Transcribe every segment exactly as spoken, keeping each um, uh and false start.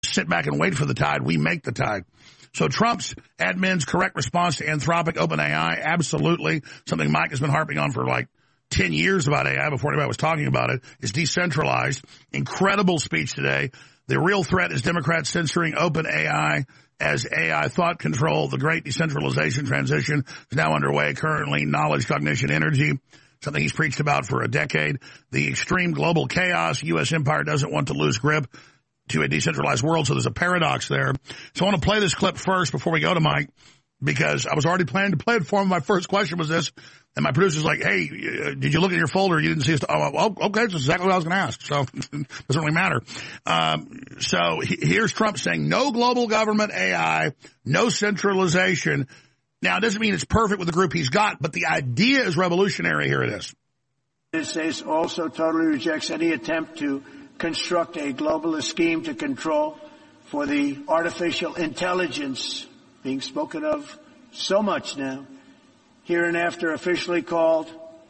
sit back and wait for the tide. We make the tide. So Trump's admin's correct response to Anthropic, OpenAI, absolutely something Mike has been harping on for like ten years about A I before anybody was talking about it, is decentralized. Incredible speech today. The real threat is Democrats censoring OpenAI as A I thought control. The great decentralization transition is now underway currently. Knowledge, cognition, energy, something he's preached about for a decade. The extreme global chaos. U S empire doesn't want to lose grip to a decentralized world, so there's a paradox there. So I want to play this clip first before we go to Mike, because I was already planning to play it for him. My first question was this, and my producer's like, hey, did you look at your folder? You didn't see us. Oh, okay, that's exactly what I was going to ask, so it doesn't really matter. Um, so here's Trump saying no global government A I, no centralization. Now, it doesn't mean it's perfect with the group he's got, but the idea is revolutionary. Here it is. The United States also totally rejects any attempt to construct a globalist scheme to control for the artificial intelligence being spoken of so much now, hereinafter officially called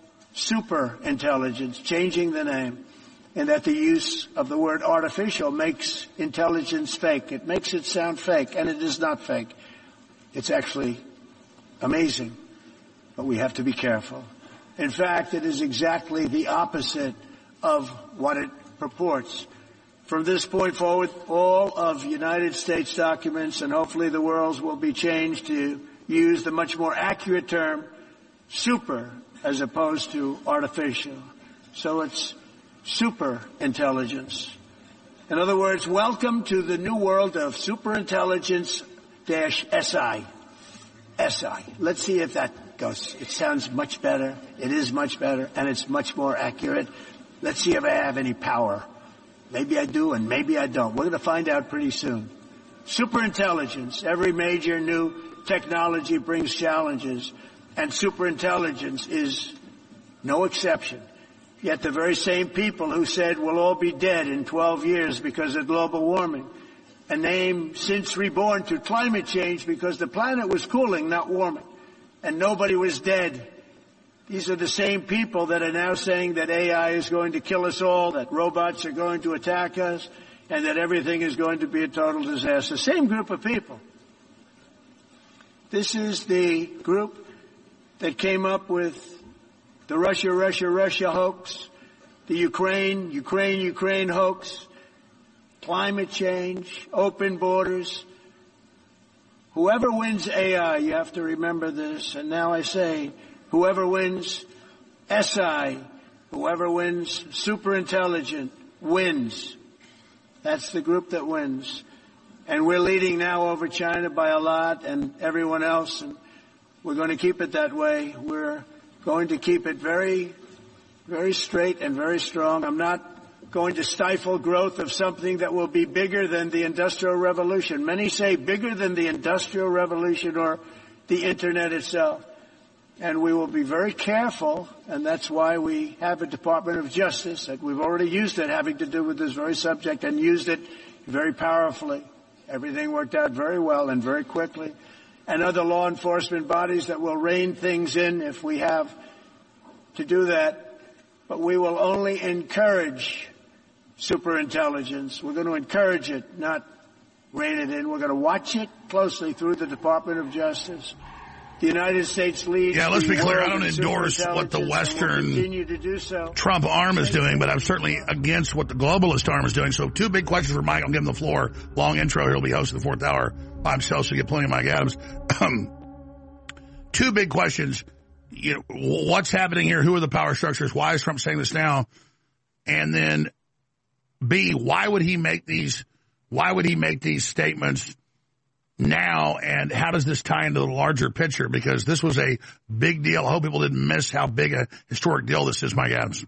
super intelligence, changing the name, and that the use of the word artificial makes intelligence fake. It makes it sound fake, and it is not fake. It's actually amazing, but we have to be careful. In fact, it is exactly the opposite of what it purports. From this point forward, all of United States documents and hopefully the world's will be changed to use the much more accurate term super as opposed to artificial. So it's super intelligence. In other words, welcome to the new world of superintelligence dash S I. S I. Let's see if that goes. It sounds much better. It is much better, and it's much more accurate. Let's see if I have any power. Maybe I do, and maybe I don't. We're going to find out pretty soon. Superintelligence. Every major new technology brings challenges, and superintelligence is no exception. Yet the very same people who said we'll all be dead in twelve years because of global warming, a name since reborn to climate change because the planet was cooling, not warming, and nobody was dead. These are the same people that are now saying that A I is going to kill us all, that robots are going to attack us, and that everything is going to be a total disaster. Same group of people. This is the group that came up with the Russia, Russia, Russia hoax, the Ukraine, Ukraine, Ukraine hoax, climate change, open borders. Whoever wins A I, you have to remember this, and now I say, whoever wins S I, whoever wins superintelligent, wins. That's the group that wins. And we're leading now over China by a lot and everyone else, and we're going to keep it that way. We're going to keep it very, very straight and very strong. I'm not going to stifle growth of something that will be bigger than the Industrial Revolution. Many say bigger than the Industrial Revolution or the Internet itself. And we will be very careful, and that's why we have a Department of Justice, that we've already used it having to do with this very subject and used it very powerfully. Everything worked out very well and very quickly. And other law enforcement bodies that will rein things in if we have to do that. But we will only encourage superintelligence. We're going to encourage it, not rein it in. We're going to watch it closely through the Department of Justice. The United States leads. Yeah, let's be clear. I don't endorse what the Western so. Trump arm is doing, but I'm certainly against what the globalist arm is doing. So two big questions for Mike. I'll give him the floor. Long intro. He'll be hosting the fourth hour by himself, so you get plenty of Mike Adams. Um, two big questions. You know, what's happening here? Who are the power structures? Why is Trump saying this now? And then B, why would he make these? Why would he make these statements now, and how does this tie into the larger picture? Because this was a big deal. I hope people didn't miss how big a historic deal this is, Mike Adams.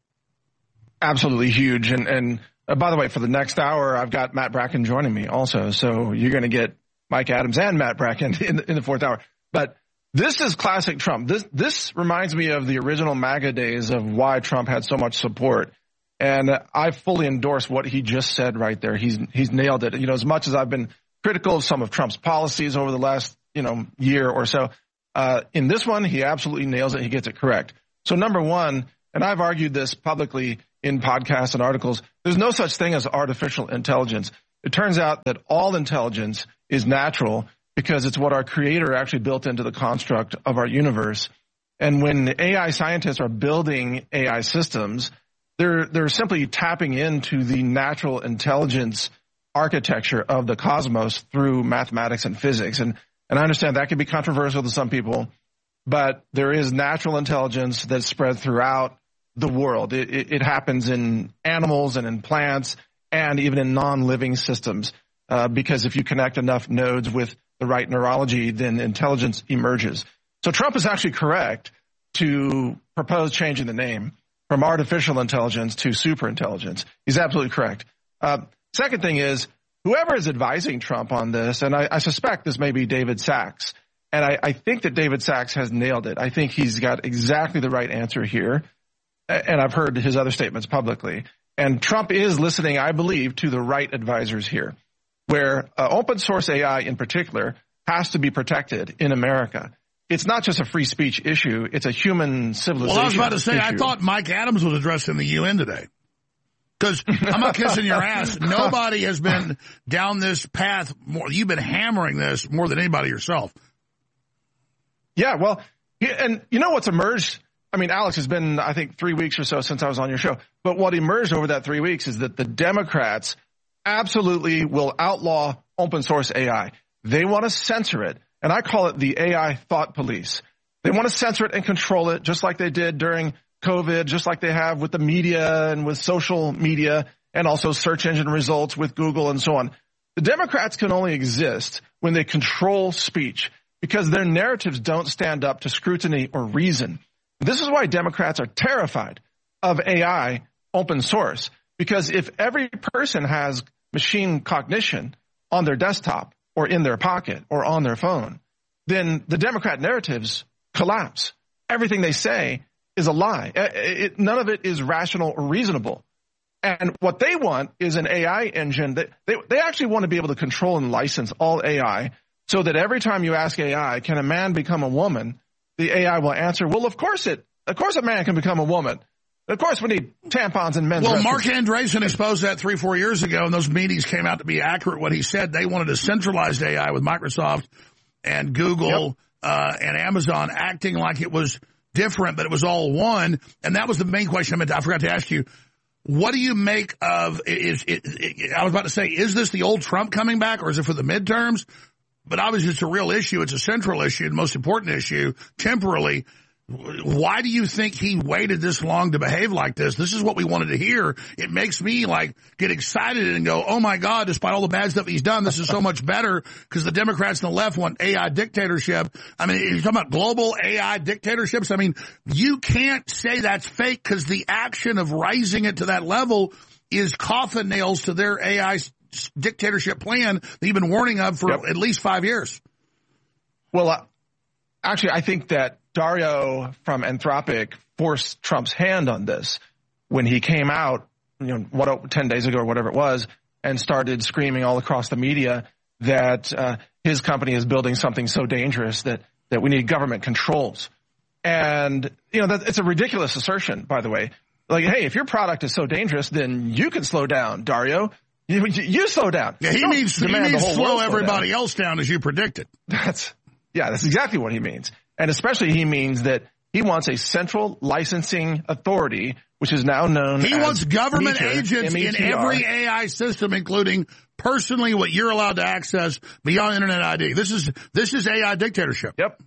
Absolutely huge. And, and uh, by the way, for the next hour, I've got Matt Bracken joining me also. So you're going to get Mike Adams and Matt Bracken in the, in the fourth hour. But this is classic Trump. This, this reminds me of the original MAGA days of why Trump had so much support. And uh, I fully endorse what he just said right there. He's, he's nailed it. You know, as much as I've been critical of some of Trump's policies over the last, you know, year or so. Uh, in this one, he absolutely nails it. He gets it correct. So number one, and I've argued this publicly in podcasts and articles, there's no such thing as artificial intelligence. It turns out that all intelligence is natural because it's what our creator actually built into the construct of our universe. And when A I scientists are building A I systems, they're, they're simply tapping into the natural intelligence architecture of the cosmos through mathematics and physics. And, and I understand that can be controversial to some people, but there is natural intelligence that's spread throughout the world. It, it, it happens in animals and in plants and even in non-living systems, uh, because if you connect enough nodes with the right neurology, then intelligence emerges. So Trump is actually correct to propose changing the name from artificial intelligence to superintelligence. He's absolutely correct. Uh, second thing is, whoever is advising Trump on this, and I, I suspect this may be David Sachs, and I, I think that David Sachs has nailed it. I think he's got exactly the right answer here, and I've heard his other statements publicly. And Trump is listening, I believe, to the right advisors here, where uh, open source A I in particular has to be protected in America. It's not just a free speech issue. It's a human civilization Well, I was about to say, issue. I thought Mike Adams was addressed in the U N today. Because I'm not kissing your ass. Nobody has been down this path more. You've been hammering this more than anybody yourself. Yeah, well, and you know what's emerged? I mean, Alex, has been, I think, three weeks or so since I was on your show. But what emerged over that three weeks is that the Democrats absolutely will outlaw open source A I. They want to censor it. And I call it the A I thought police. They want to censor it and control it just like they did during COVID, just like they have with the media and with social media and also search engine results with Google and so on. The Democrats can only exist when they control speech because their narratives don't stand up to scrutiny or reason. This is why Democrats are terrified of A I open source, because if every person has machine cognition on their desktop or in their pocket or on their phone, then the Democrat narratives collapse. Everything they say is a lie. It, it, none of it is rational or reasonable. And what they want is an A I engine that they, they actually want to be able to control and license all A I so that every time you ask A I, can a man become a woman? The A I will answer, well, of course it, of course a man can become a woman. Of course we need tampons and men's Well, restrooms. Mark Andreessen exposed that three, four years ago, and those meetings came out to be accurate what he said. They wanted a centralized A I with Microsoft and Google yep. uh, and Amazon acting like it was different, but it was all one. And that was the main question I meant to, I forgot to ask you. What do you make of, is it, it, I was about to say, is this the old Trump coming back, or is it for the midterms? But obviously it's a real issue. It's a central issue, the most important issue, temporarily. Why do you think he waited this long to behave like this? This is what we wanted to hear. It makes me like get excited and go, oh my God, despite all the bad stuff he's done, this is so much better because the Democrats and the left want A I dictatorship. I mean, you're talking about global A I dictatorships. I mean, you can't say that's fake because the action of raising it to that level is coffin nails to their A I dictatorship plan that you've been warning of for yep. at least five years. Well, uh, actually, I think that Dario from Anthropic forced Trump's hand on this when he came out, you know, what, ten days ago or whatever it was, and started screaming all across the media that uh, his company is building something so dangerous that, that we need government controls. And, you know, that, it's a ridiculous assertion, by the way. Like, hey, if your product is so dangerous, then you can slow down, Dario. You, you, you slow down. Yeah, he Don't means, he means slow, slow everybody down. else down as you predicted. That's, yeah, that's exactly what he means. And especially he means that he wants a central licensing authority, which is now known he as wants government meter, agents M E T R. in every A I system, including personally what you're allowed to access beyond Internet I D. This is this is A I dictatorship. Yep.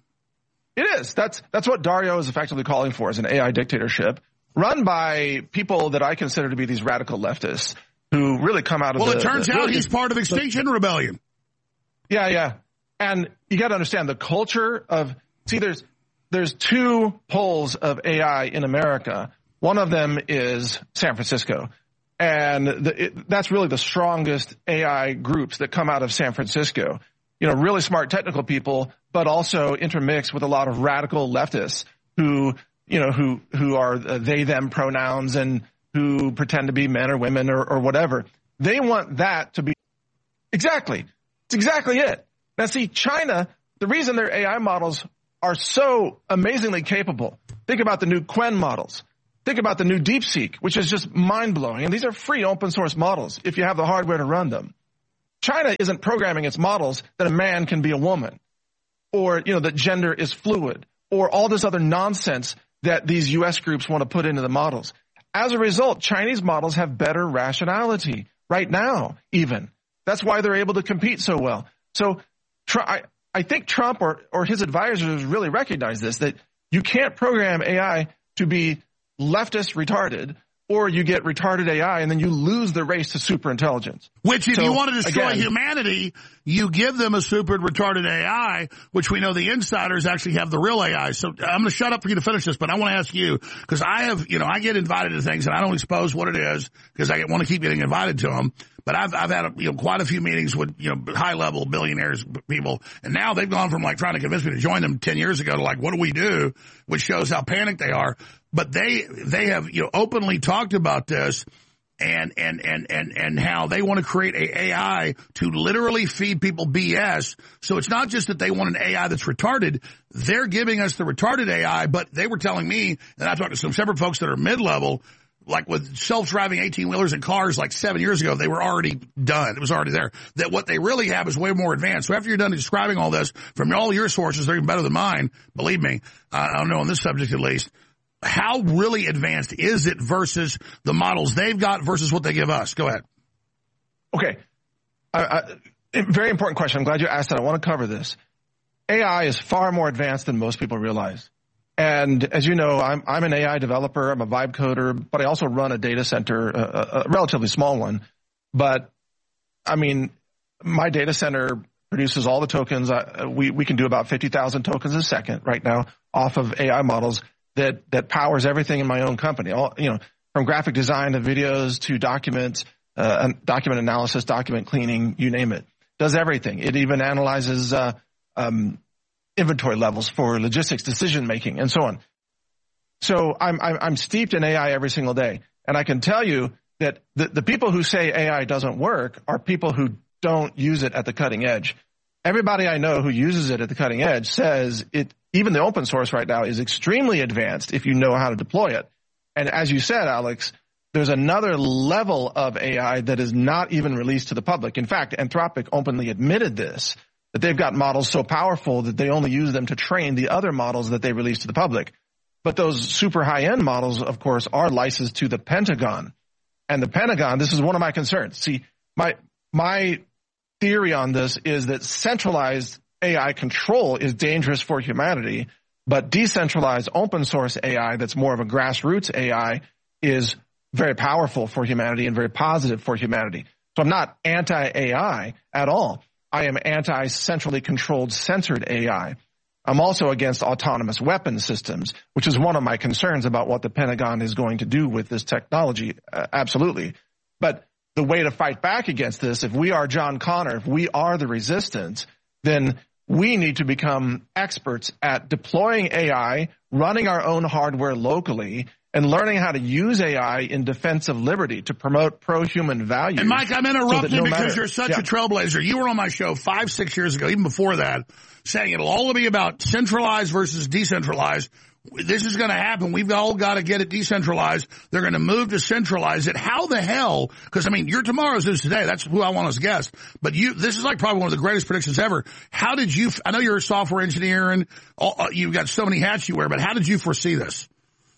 It is. That's that's what Dario is effectively calling for, is an A I dictatorship run by people that I consider to be these radical leftists who really come out of well, the... Well, it turns the, out really, he's part of Extinction the, Rebellion. Yeah, yeah. And you got to understand the culture of... See, there's there's two poles of A I in America. One of them is San Francisco. And the, it, that's really the strongest A I groups that come out of San Francisco. You know, really smart technical people, but also intermixed with a lot of radical leftists who, you know, who, who are they, them pronouns and who pretend to be men or women or, or whatever. They want that to be exactly. It's exactly it. Now, see, China, the reason their A I models are so amazingly capable. Think about the new Qwen models. Think about the new DeepSeek, which is just mind-blowing. And these are free open source models if you have the hardware to run them. China isn't programming its models that a man can be a woman, or, you know, that gender is fluid, or all this other nonsense that these U S groups want to put into the models. As a result, Chinese models have better rationality right now, even. That's why they're able to compete so well. So I, I think Trump or, or his advisors really recognize this, that you can't program A I to be leftist retarded, or you get retarded A I and then you lose the race to superintelligence. Which, if so, you want to destroy again, humanity, you give them a super retarded A I, which we know the insiders actually have the real A I. So I'm going to shut up for you to finish this, but I want to ask you, because I have, you know, I get invited to things and I don't expose what it is because I want to keep getting invited to them. But I've, I've had, a, you know, quite a few meetings with, you know, high level billionaires people. And now they've gone from like trying to convince me to join them ten years ago to like, what do we do? Which shows how panicked they are. But they, they have, you know, openly talked about this and, and, and, and, and how they want to create a AI to literally feed people B S. So it's not just that they want an A I that's retarded. They're giving us the retarded A I, but they were telling me, and I talked to some separate folks that are mid-level, like with self-driving eighteen-wheelers and cars like seven years ago, they were already done. It was already there. That what they really have is way more advanced. So after you're done describing all this, from all your sources, they're even better than mine, believe me. Uh, I don't know on this subject at least. How really advanced is it versus the models they've got versus what they give us? Go ahead. Okay. I, I, very important question. I'm glad you asked that. I want to cover this. A I is far more advanced than most people realize. And as you know, I'm, I'm an A I developer. I'm a vibe coder, but I also run a data center, a, a relatively small one. But I mean, my data center produces all the tokens. I, we, we can do about fifty thousand tokens a second right now off of A I models that, that powers everything in my own company. All, you know, from graphic design to videos to documents, uh, document analysis, document cleaning, you name it. Does everything. It even analyzes, uh, um, inventory levels for logistics, decision making, and so on. So I'm, I'm, I'm steeped in A I every single day. And I can tell you that the, the people who say A I doesn't work are people who don't use it at the cutting edge. Everybody I know who uses it at the cutting edge says it, even the open source right now is extremely advanced if you know how to deploy it. And as you said, Alex, there's another level of A I that is not even released to the public. In fact, Anthropic openly admitted this, that they've got models so powerful that they only use them to train the other models that they release to the public. But those super high-end models, of course, are licensed to the Pentagon. And the Pentagon, this is one of my concerns. See, my my theory on this is that centralized A I control is dangerous for humanity, but decentralized open source A I that's more of a grassroots A I is very powerful for humanity and very positive for humanity. So I'm not anti-A I at all. I am anti-centrally controlled censored A I. I'm also against autonomous weapon systems, which is one of my concerns about what the Pentagon is going to do with this technology. Uh, absolutely. But the way to fight back against this, if we are John Connor, if we are the resistance, then we need to become experts at deploying A I, running our own hardware locally, and learning how to use A I in defense of liberty to promote pro-human values. And Mike, I'm interrupting so no because matter, you're such yeah. a trailblazer. You were on my show five, six years ago, even before that, saying it'll all be about centralized versus decentralized. This is going to happen. We've all got to get it decentralized. They're going to move to centralize it. How the hell? Because, I mean, you're tomorrow's news today. That's who I want as a guest. But you, this is like probably one of the greatest predictions ever. How did you, I know you're a software engineer and all, you've got so many hats you wear, but how did you foresee this?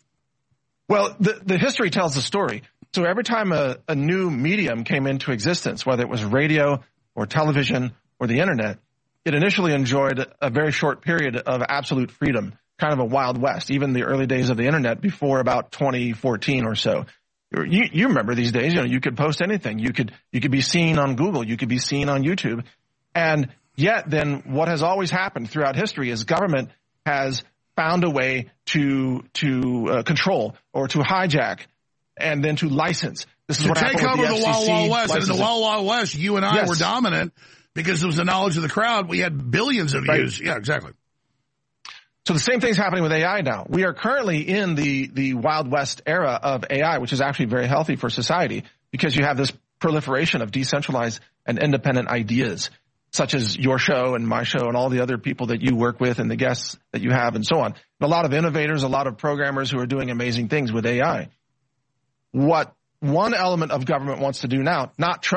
Well, the, the history tells the story. So every time a, a new medium came into existence, whether it was radio or television or the internet, it initially enjoyed a very short period of absolute freedom, kind of a Wild West, even the early days of the internet before about twenty fourteen or so. You, you remember these days, you know, you could post anything. You could, you could be seen on Google. You could be seen on YouTube. And yet then what has always happened throughout history is government has found a way to to uh, control or to hijack and then to license. This is to what take happened over with the, the Wild Wild West. And in the Wild Wild West, you and I yes. were dominant because it was the knowledge of the crowd. We had billions of right. views. Yeah, exactly. So the same thing's happening with A I now. We are currently in the the Wild West era of A I, which is actually very healthy for society because you have this proliferation of decentralized and independent ideas, such as your show and my show and all the other people that you work with and the guests that you have and so on. And a lot of innovators, a lot of programmers who are doing amazing things with A I. What one element of government wants to do now, not Trump,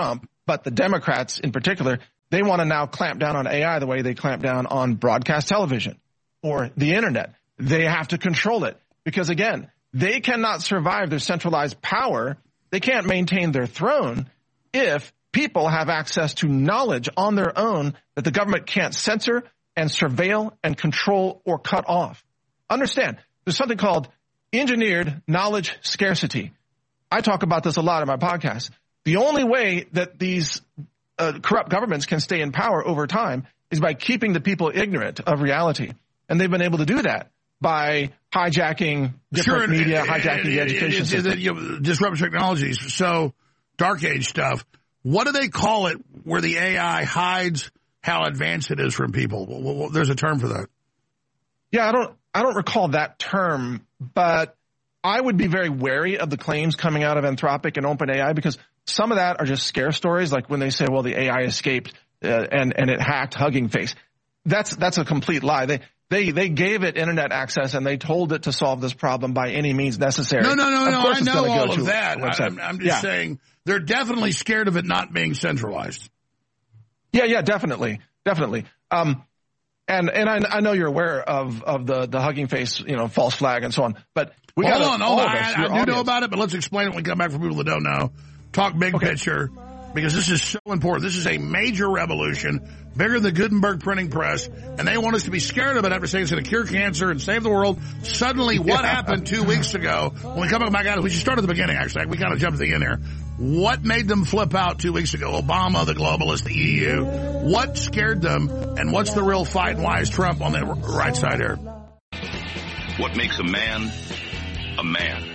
But the Democrats in particular, they want to now clamp down on A I the way they clamp down on broadcast television or the internet. They have to control it because, again, they cannot survive their centralized power. They can't maintain their throne if people have access to knowledge on their own that the government can't censor and surveil and control or cut off. Understand, there's something called engineered knowledge scarcity. I talk about this a lot in my podcast. The only way that these uh, corrupt governments can stay in power over time is by keeping the people ignorant of reality. And they've been able to do that by hijacking different sure, media, it, hijacking it, the education it, system. It, you know, disruptive technologies. So dark age stuff. What do they call it where the A I hides how advanced it is from people? Well, well, there's a term for that. Yeah, I don't I don't recall that term, but I would be very wary of the claims coming out of Anthropic and OpenAI because some of that are just scare stories, like when they say, well, the A I escaped uh, and, and it hacked Hugging Face. That's that's a complete lie. They They they gave it internet access and they told it to solve this problem by any means necessary. No, no, no, of no. course I it's know gonna all go of to that. a website. I'm, I'm just yeah. saying they're definitely scared of it not being centralized. Yeah, yeah, definitely, definitely. Um, and and I, I know you're aware of of the the Hugging Face, you know, false flag and so on. But we hold gotta, on, hold all on. of us, I, I your do audience. know about it, but let's explain it when we come back for people that don't know. Talk big Okay. picture, because this is so important. This is a major revolution, bigger than the Gutenberg printing press, and they want us to be scared of it after saying it's going to cure cancer and save the world. Suddenly, what Yeah. happened two weeks ago when we come back out? We should start at the beginning, actually. We kind of jumped the in there. What made them flip out two weeks ago? Obama, the globalist, the E U. What scared them, and what's the real fight, and why is Trump on the right side here? What makes a man a man?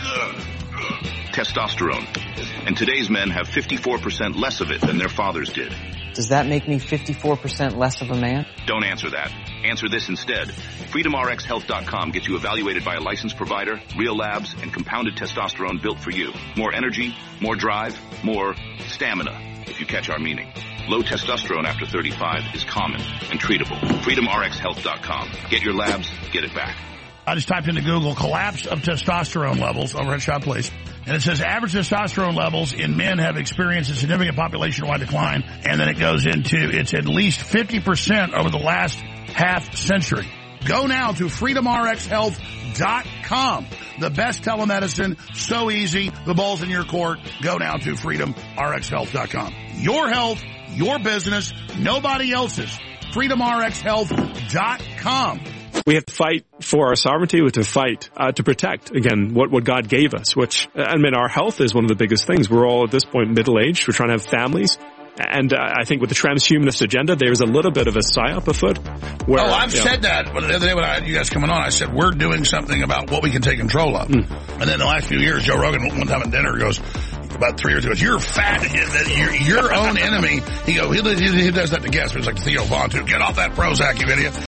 Testosterone. And today's men have fifty-four percent less of it than their fathers did. Does that make me fifty-four percent less of a man? Don't answer that. Answer this instead. Freedom R X Health dot com gets you evaluated by a licensed provider, real labs, and compounded testosterone built for you. More energy, more drive, more stamina, if you catch our meaning. Low testosterone after thirty-five is common and treatable. Freedom R X Health dot com. Get your labs, get it back. I just typed into Google collapse of testosterone levels over at Shop Place. And it says average testosterone levels in men have experienced a significant population-wide decline. And then it goes into it's at least fifty percent over the last half century. Go now to Freedom R X Health dot com. The best telemedicine, so easy, the ball's in your court. Go now to Freedom R X Health dot com. Your health, your business, nobody else's. Freedom R X Health dot com. We have to fight for our sovereignty. We have to fight uh, to protect, again, what, what God gave us, which, I mean, our health is one of the biggest things. We're all, at this point, middle-aged. We're trying to have families. And uh, I think with the transhumanist agenda, there's a little bit of a psyop afoot. Where, oh, I've you know, said that. The other day when I had you guys coming on, I said, we're doing something about what we can take control of. Mm. And then the last few years, Joe Rogan, one time at dinner, goes, about three years ago, you're fat, you're your own enemy. He goes, he, he, he does that to guests. It's like Theo Von, too. Get off that Prozac, you idiot.